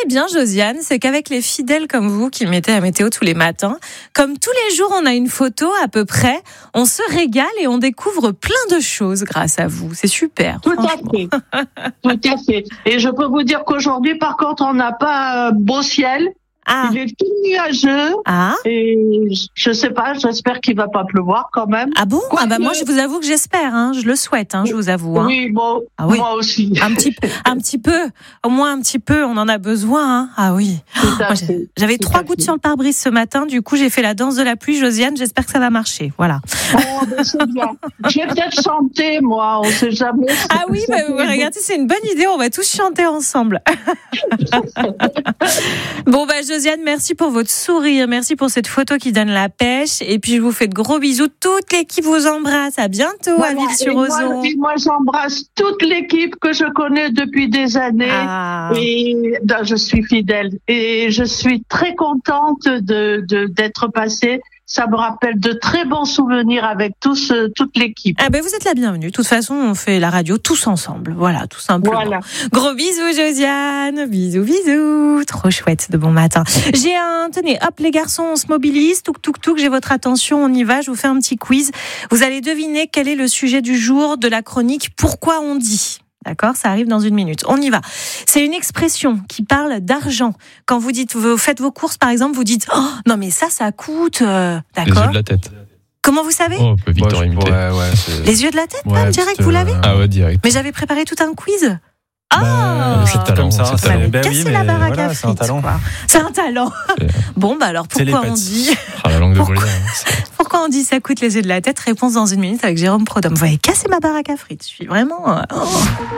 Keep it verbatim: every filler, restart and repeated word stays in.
est bien, Josiane, c'est qu'avec les fidèles comme vous qui mettez la météo tous les matins, comme tous les jours on a une photo à peu près, on se régale et on découvre plein de choses grâce à vous. C'est super. Tout à fait. Tout à fait. Et je peux vous dire qu'aujourd'hui, par contre, on n'a pas euh, beau ciel. Ah. Il est tout nuageux. Ah. Et je sais pas, j'espère qu'il va pas pleuvoir quand même. Ah bon? Quoi Ah bah que... moi je vous avoue que j'espère, hein, je le souhaite, hein, je vous avoue. Hein. Oui, bon, ah oui. moi aussi. Un petit, un petit peu, au moins un petit peu, on en a besoin. Hein. Ah oui. Moi, j'avais Tout trois gouttes sur le pare-brise ce matin, du coup j'ai fait la danse de la pluie, Josiane, j'espère que ça va marcher. Voilà. Oh, ben c'est bien. Je vais peut-être chanter, moi, on sait jamais. Ah oui, bah, regardez, c'est une bonne idée, on va tous chanter ensemble. Bon bah Josiane, merci pour votre sourire, merci pour cette photo qui donne la pêche, et puis je vous fais de gros bisous, toute l'équipe vous embrasse, à bientôt voilà, à Ville-sur-Ozon. Et moi, moi j'embrasse toute l'équipe que je connais depuis des années, ah. et ben, je suis fidèle, et je suis très contente de, de d'être passée. Ça me rappelle de très bons souvenirs avec tous, euh, toute l'équipe. Ah ben vous êtes la bienvenue. De toute façon, on fait la radio tous ensemble. Voilà, tout simplement. Voilà. Gros bisous, Josiane. Bisous, bisous. Trop chouette de bon matin. J'ai un... Tenez, hop, les garçons, on se mobilise. Touk, touk, touk. J'ai votre attention. On y va. Je vous fais un petit quiz. Vous allez deviner quel est le sujet du jour de la chronique « Pourquoi on dit ?» D'accord, ça arrive dans une minute. On y va. C'est une expression qui parle d'argent. Quand vous dites, vous faites vos courses, par exemple, vous dites, oh, non mais ça, ça coûte. Euh, d'accord. Les yeux de la tête. Comment vous savez? Oh, on peut vite ouais, imiter. Ouais, ouais, les yeux de la tête, ouais, même, direct, vous l'avez? Ah ouais, direct. Mais j'avais préparé tout un quiz. Ah, bah, c'est talent, comme ça, c'est talent. Ben Oui, casser la baraque voilà, à frites, c'est un talent. Quoi. C'est un talent. C'est... Bon, bah alors pourquoi on dit ah, la langue de pourquoi... Molière, pourquoi on dit ça coûte les yeux de la tête? Réponse dans une minute avec Jérôme Prodhomme. Vous voyez casser ma baraque à frites. Je suis vraiment. Oh.